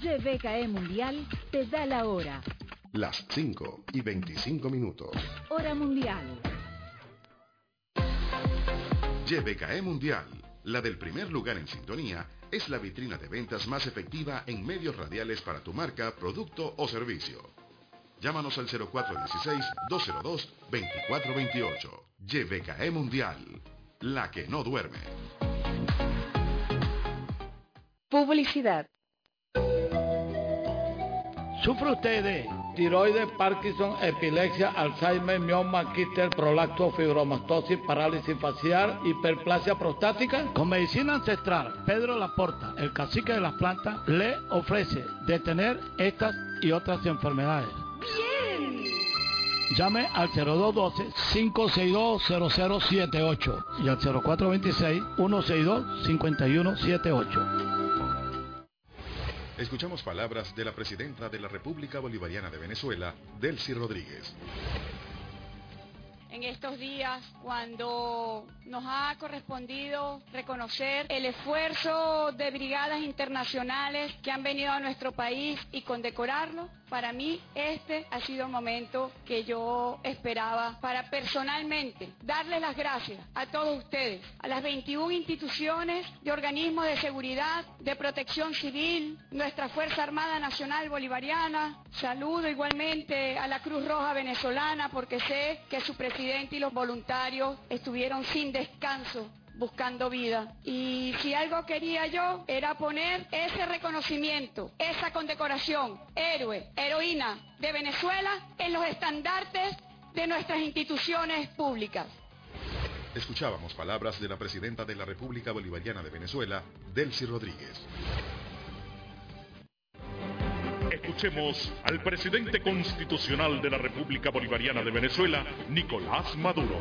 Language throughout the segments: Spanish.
YVKE Mundial te da la hora. Las 5:25. Hora mundial. YVKE Mundial, la del primer lugar en sintonía, es la vitrina de ventas más efectiva en medios radiales para tu marca, producto o servicio. Llámanos al 0416-202-2428. YVKE Mundial, la que no duerme. Publicidad. ¿Sufre usted de tiroides, Parkinson, epilepsia, Alzheimer, mioma, quistes, prolapso, fibromastosis, parálisis facial, hiperplasia prostática? Con medicina ancestral, Pedro Laporta, el cacique de las plantas, le ofrece detener estas y otras enfermedades. ¡Bien! Llame al 0212-562-0078 y al 0426-162-5178. Escuchamos palabras de la presidenta de la República Bolivariana de Venezuela, Delcy Rodríguez. En estos días, cuando nos ha correspondido reconocer el esfuerzo de brigadas internacionales que han venido a nuestro país y condecorarlo, para mí este ha sido el momento que yo esperaba para personalmente darles las gracias a todos ustedes, a las 21 instituciones de organismos de seguridad, de protección civil, nuestra Fuerza Armada Nacional Bolivariana. Saludo igualmente a la Cruz Roja Venezolana porque sé que su presidente y los voluntarios estuvieron sin descanso buscando vida. Y si algo quería yo era poner ese reconocimiento, esa condecoración, héroe, heroína de Venezuela en los estandartes de nuestras instituciones públicas. Escuchábamos palabras de la presidenta de la República Bolivariana de Venezuela, Delcy Rodríguez. Escuchemos al presidente constitucional de la República Bolivariana de Venezuela, Nicolás Maduro.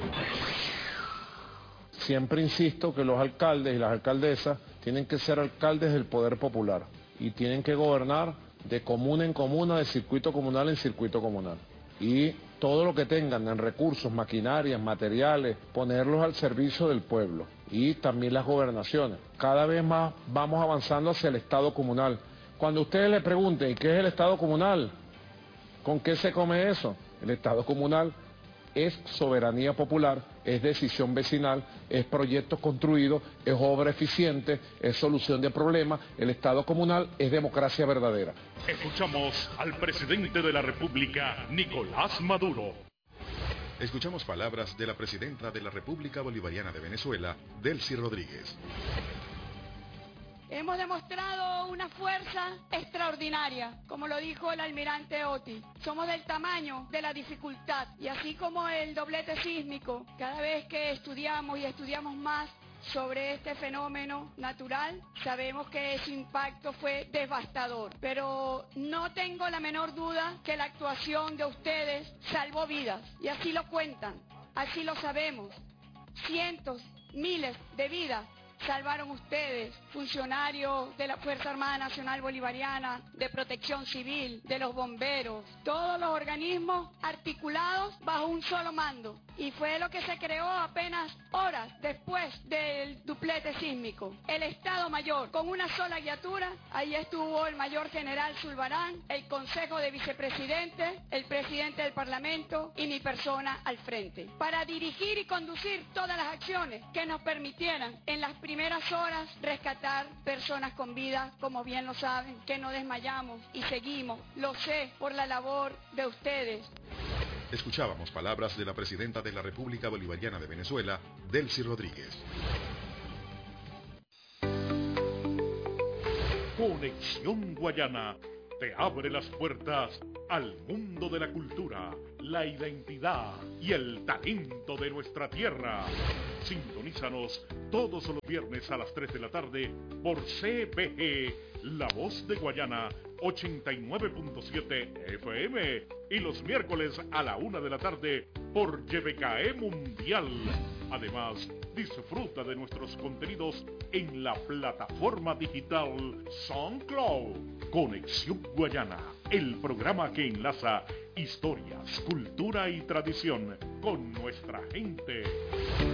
Siempre insisto que los alcaldes y las alcaldesas tienen que ser alcaldes del poder popular y tienen que gobernar de comuna en comuna, de circuito comunal en circuito comunal. Y todo lo que tengan en recursos, maquinarias, materiales, ponerlos al servicio del pueblo. Y también las gobernaciones. Cada vez más vamos avanzando hacia el Estado comunal. Cuando ustedes le pregunten, ¿y qué es el Estado comunal? ¿Con qué se come eso? El Estado comunal es soberanía popular, es decisión vecinal, es proyecto construido, es obra eficiente, es solución de problemas. El Estado comunal es democracia verdadera. Escuchamos al presidente de la República, Nicolás Maduro. Escuchamos palabras de la presidenta de la República Bolivariana de Venezuela, Delcy Rodríguez. Hemos demostrado una fuerza extraordinaria, como lo dijo el almirante Otis. Somos del tamaño de la dificultad y así como el doblete sísmico, cada vez que estudiamos y estudiamos más sobre este fenómeno natural, sabemos que su impacto fue devastador. Pero no tengo la menor duda que la actuación de ustedes salvó vidas y así lo cuentan, así lo sabemos. Cientos, miles de vidas salvaron ustedes, funcionarios de la Fuerza Armada Nacional Bolivariana, de Protección Civil, de los bomberos, todos los organismos articulados bajo un solo mando. Y fue lo que se creó apenas horas después del duplete sísmico. El Estado Mayor, con una sola guiatura, ahí estuvo el Mayor General Zulbarán, el Consejo de Vicepresidentes, el Presidente del Parlamento y mi persona al frente, para dirigir y conducir todas las acciones que nos permitieran en las primeras horas rescatar personas con vida, como bien lo saben, que no desmayamos y seguimos, lo sé, por la labor de ustedes. Escuchábamos palabras de la presidenta de la República Bolivariana de Venezuela, Delcy Rodríguez. Conexión Guayana te abre las puertas al mundo de la cultura, la identidad y el talento de nuestra tierra. Sintonízanos todos los viernes a las 3 de la tarde por CBG, La Voz de Guayana, 89.7 FM, y los miércoles a la 1 de la tarde por YVKE Mundial. Además, disfruta de nuestros contenidos en la plataforma digital SoundCloud. Conexión Guayana, el programa que enlaza historias, cultura y tradición con nuestra gente.